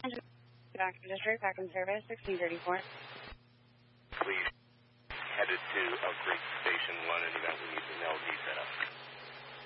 Dr. District, back in service, 1634. Please headed to Oak Creek Station 1 in the event we need an LD set up.